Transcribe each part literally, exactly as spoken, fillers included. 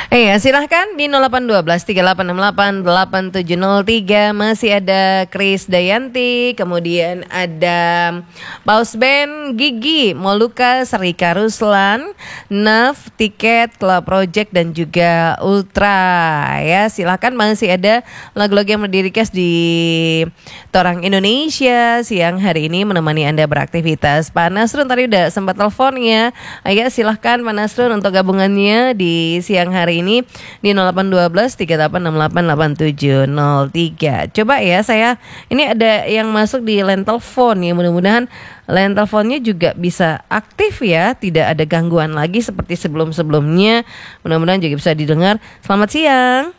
Iya, silahkan di nol delapan satu dua tiga delapan enam delapan delapan tujuh nol tiga. Masih ada Kris Dayanti, kemudian ada Paus Band, Gigi, Moluka, Serika Ruslan, Naf, Tiket, Club Project dan juga Ultra. Ya, silahkan, masih ada lagu-lagu yang berdirikas di Torang Indonesia siang hari ini menemani Anda beraktivitas. Pak Nasrun tadi udah sempat telepon ya. Ayo silahkan Pak Nasrun untuk gabungannya di siang hari ini di nol delapan satu dua tiga delapan enam delapan delapan tujuh nol tiga. Coba ya, saya ini ada yang masuk di line telepon ya, mudah-mudahan line teleponnya juga bisa aktif ya, tidak ada gangguan lagi seperti sebelum-sebelumnya. Mudah-mudahan juga bisa didengar. Selamat siang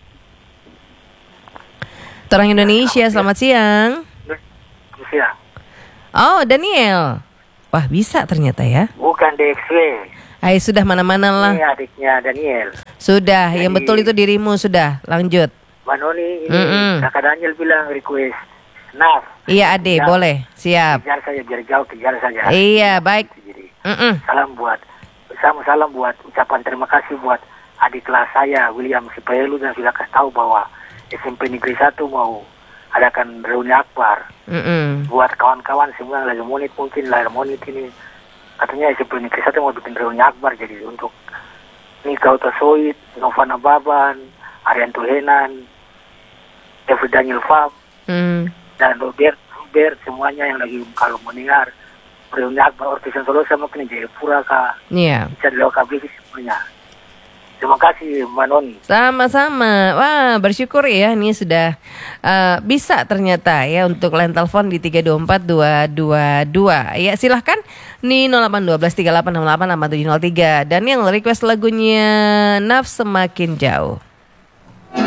Torang Indonesia, selamat siang. Siang. Oh, Daniel. Wah, bisa ternyata ya. Bukan D X W. Ay, sudah mana-mana lah. Ini adiknya Daniel. Sudah, Jadi, yang betul itu dirimu sudah. Lanjut. Manoni ini Mm-mm. kakak Daniel bilang request Naf. Iya, Ade, Kejar, boleh. Siap. Kejar saja biar jauh, kejar saja. Iya, baik. Jadi, Mm-mm. salam buat sama salam buat ucapan terima kasih buat adik kelas saya William Sipelu dan sudah kasih tahu bahwa S M P Negeri satu mau adakan reuni akbar. Mm-mm. Buat kawan-kawan semua yang lagi monit mungkin lahir monit ini katanya S M P Negeri satu mau bikin reuni akbar, jadi untuk Nika Utasoid, Novana Baban, Arianto Henan, David Daniel Fab, Mm. dan Robert Robert semuanya yang lagi kalau mendengar reuni akbar Ortisan Solo sama kena Jayapura ka Iya. bisa dilakukan semuanya. Terima kasih Manoni. Sama-sama. Wah, bersyukur ya ini sudah uh, bisa ternyata ya untuk line telepon di tiga dua empat dua dua dua. Ya, silahkan di nol delapan satu dua tiga delapan enam delapan delapan tujuh nol tiga. Dan yang request lagunya Naf Semakin Jauh.